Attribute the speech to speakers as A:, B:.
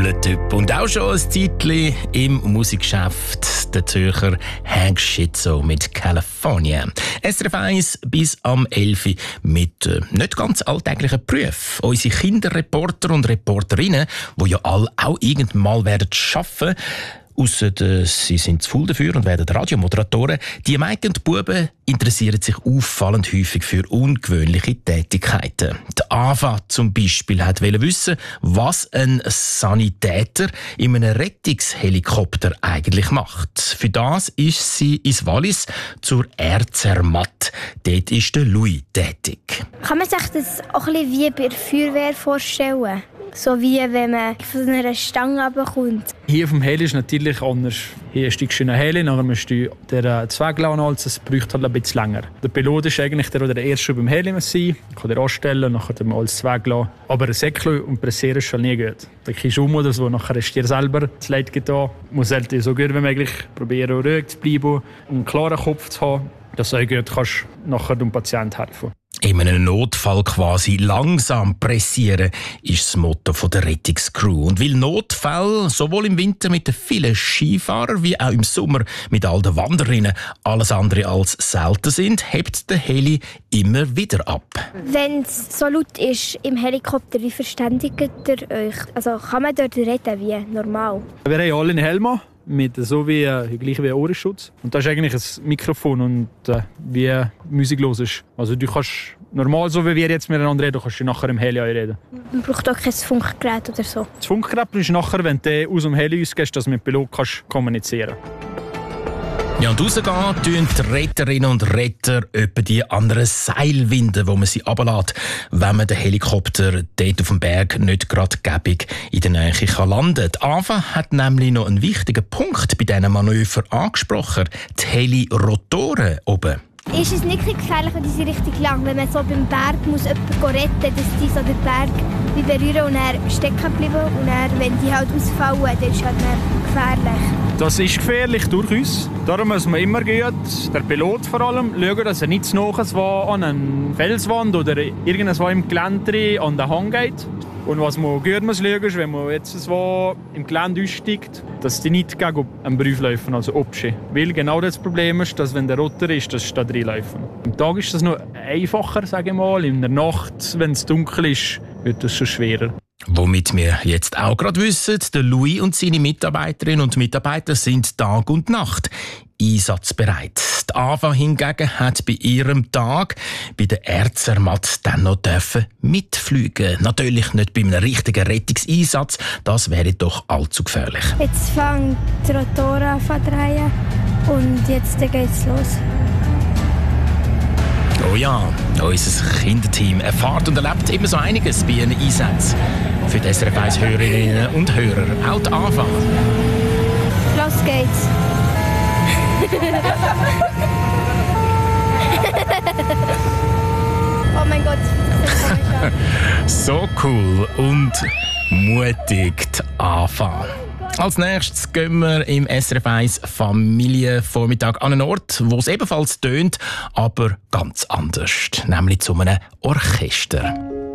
A: cooler Typ. Und auch schon ein Zeitchen im Musikgeschäft. Der Zürcher Hank Schizzo mit California. SRF 1 bis am 11 Uhr mit nicht ganz alltäglichen Berufen. Unsere Kinderreporter und Reporterinnen, die ja alle auch irgendwann mal arbeiten werden, ausser sie sind zu faul dafür und werden Radiomoderatoren. Die Mädchen und Buben interessieren sich auffallend häufig für ungewöhnliche Tätigkeiten. Die Ava zum Beispiel wollte wissen, was ein Sanitäter in einem Rettungshelikopter eigentlich macht. Für das ist sie ins Wallis zur Air Zermatt. Dort ist der Louis tätig.
B: Kann man sich das auch ein bisschen wie bei der Feuerwehr vorstellen? So wie wenn man von einer Stange runterkommt.
C: Hier auf dem Heli ist natürlich anders. Hier steigst du in einen Heli, dann musst du den Zweig anhalten. Das braucht halt ein bisschen länger. Der Pilot ist eigentlich der erste beim Heli sein. Kann den anstellen, nachher alles Zweig lassen. Aber ein Säckchen und Pressieren ist schon nie gut. Der Kischum oder so, nachher ist dir selber das Leid getan. Du musst halt so gut wie möglich probieren, ruhig zu bleiben und einen klaren Kopf zu haben, dass du gut kannst nachher dem Patienten helfen.
A: In einem Notfall quasi langsam pressieren, ist das Motto der Rettungscrew. Und weil Notfälle sowohl im Winter mit den vielen Skifahrern wie auch im Sommer mit all den Wanderinnen alles andere als selten sind, hebt der Heli immer wieder ab.
B: Wenn es so laut ist im Helikopter, wie verständigt ihr euch? Also kann man dort reden wie normal?
C: Wir haben alle einen Helm an, so wie gleich wie Ohrenschutz. Und das ist eigentlich ein Mikrofon und wie Musik los ist. Also du kannst normal, so wie wir jetzt miteinander reden, kannst du nachher im Heli reden.
B: Man braucht auch kein Funkgerät oder so.
C: Das Funkgerät ist nachher, wenn du aus dem Heli ausgehst, dass du mit dem Pilot kommunizieren kannst.
A: Ja, und rausgehen tun die Retterinnen und Retter etwa die anderen Seilwinden, wo man sie runterlässt, wenn man den Helikopter dort auf dem Berg nicht gerade gäbig in der Nähe landen kann. Die AVA hat nämlich noch einen wichtigen Punkt bei diesen Manövern angesprochen: die Helirotoren oben.
B: Ist es nicht gefährlich, wenn die sind richtig lang, wenn man so beim Berg muss jemanden retten muss, dass die so den Berg wie berühren und dann stecken bleiben und dann, wenn die halt ausfallen, dann ist es halt gefährlich.
C: Das ist gefährlich durchaus. Darum muss man immer gut, der Pilot vor allem, schauen, dass er nicht zu nahe an eine Felswand oder irgendwas im Gelände an den Hang geht. Und was man gut muss schauen, ist, wenn man jetzt so im Gelände aussteigt, dass die nicht gegen einen Brief laufen, also abschieben. Weil genau das Problem ist, dass wenn der Rotor ist, dass sie da reinlaufen. Am Tag ist das noch einfacher, sage ich mal. In der Nacht, wenn es dunkel ist, wird das schon schwerer.
A: Womit wir jetzt auch gerade wissen, der Louis und seine Mitarbeiterinnen und Mitarbeiter sind Tag und Nacht einsatzbereit. Die AVA hingegen hat bei ihrem Tag bei der Air Zermatt dann noch mitfliegen. Natürlich nicht bei einem richtigen Rettungseinsatz, das wäre doch allzu gefährlich.
B: Jetzt fängt die Rotoren an zu drehen und jetzt geht's los.
A: Oh ja, unser Kinderteam erfahrt und erlebt immer so einiges bei ihren Einsätzen. Für die SRF 1 Hörerinnen und Hörer, auch die AVA.
B: Los geht's. Oh mein Gott, das ist komisch an.
A: So cool und mutig die AVA. Als nächstes gehen wir im SRF 1 Familienvormittag an einen Ort, wo es ebenfalls tönt, aber ganz anders, nämlich zu einem Orchester.